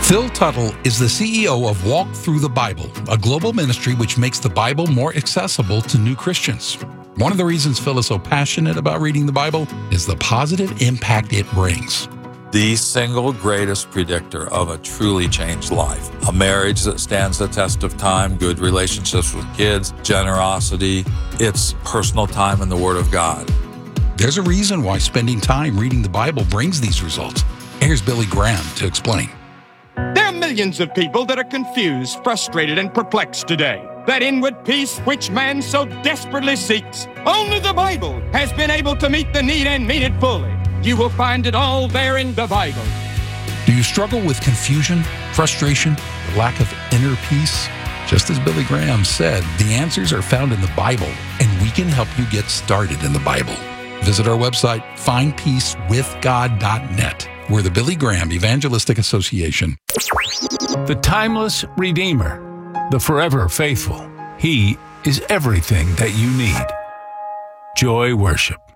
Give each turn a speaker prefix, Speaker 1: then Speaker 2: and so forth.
Speaker 1: Phil Tuttle is the CEO of Walk Through the Bible, a global ministry which makes the Bible more accessible to new Christians. One of the reasons Phil is so passionate about reading the Bible is the positive impact it brings.
Speaker 2: The single greatest predictor of a truly changed life. A marriage that stands the test of time, good relationships with kids, generosity. It's personal time in the Word of God.
Speaker 1: There's a reason why spending time reading the Bible brings these results. Here's Billy Graham to explain.
Speaker 3: There are millions of people that are confused, frustrated, and perplexed today. That inward peace which man so desperately seeks, only the Bible has been able to meet the need and meet it fully. You will find it all there in the Bible.
Speaker 1: Do you struggle with confusion, frustration, lack of inner peace? Just as Billy Graham said, the answers are found in the Bible, and we can help you get started in the Bible. Visit our website, findpeacewithgod.net. We're the Billy Graham Evangelistic Association.
Speaker 4: The timeless Redeemer, the forever faithful. He is everything that you need. Joy Worship.